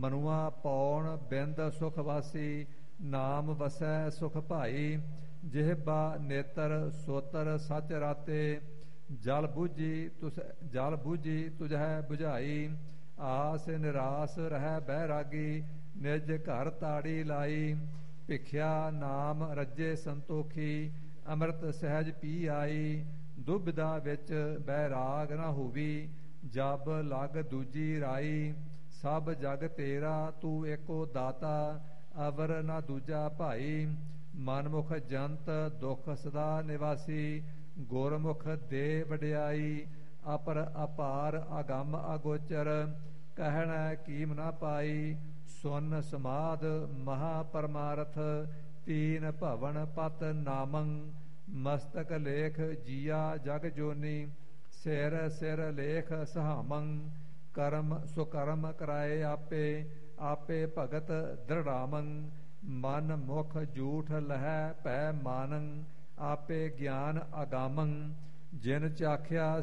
ਮਨੁਆ ਪੌਣ ਬਿੰਦ ਸੁਖ ਵਾਸੀ, ਨਾਮ ਵਸੈ ਸੁਖ ਭਾਈ। ਜਿਹਬਾ ਨੇਤਰ ਸੋਤਰ ਸਚ ਰਾਤੇ, ਜਲ ਬੂਝੀ ਤੁਝੈ ਬੁਝਾਈ। ਆਸ ਨਿਰਾਸ ਰਹਿ ਬੈਰਾਗੀ, ਨਿਜ ਘਰ ਤਾੜੀ ਲਾਈ। ਭਿਖਿਆ ਨਾਮ ਰੱਜੇ ਸੰਤੋਖੀ, ਅੰਮ੍ਰਿਤ ਸਹਿਜ ਪੀ ਆਈ। ਦੁਬਿਧਾ ਵਿੱਚ ਬੈਰਾਗ ਨਾ ਹੋਵੀ, ਜਬ ਲਗ ਦੂਜੀ ਰਾਈ। ਸਭ ਜਗ ਤੇਰਾ ਤੂੰ ਏਕੋ ਦਾਤਾ, ਅਵਰ ਨਾ ਦੂਜਾ ਭਾਈ। ਮਨਮੁਖ ਜੰਤ ਦੁਖ ਸਦਾ ਨਿਵਾਸੀ, ਗੁਰਮੁਖ ਦੇ ਵਡਿਆਈ। ਅਪਰ ਅਪਾਰ ਅਗੰਮ ਅਗੋਚਰ, ਕਹਿਣਾ ਕੀਮ ਨਾ ਪਾਈ। ਸੁਨ ਸਮਾਧ ਮਹਾ ਪਰਮਾਰਥ, ਤੀਨ ਭਵਨ ਪਤ ਨਾਮੰ। ਮਸਤਕ ਲੇਖ ਜੀਆ ਜਗ ਜੋਨੀ, ਸਿਰ ਸਿਰ ਲੇਖ ਸਹਾਮੰ। ਕਰਮ ਸੁਕਰਮ ਕਰਾਏ ਆਪੇ, ਆਪੇ ਭਗਤ ਦ੍ਰਿੜਾਮੰ। ਮਨ ਮੁਖ ਝੂਠ ਲਹੈ ਭੈ ਮਾਨੰ, ਆਪੇ ਗਿਆਨ ਅਗਾਮੰ। ਜਿਨ ਚਾਖਿਆ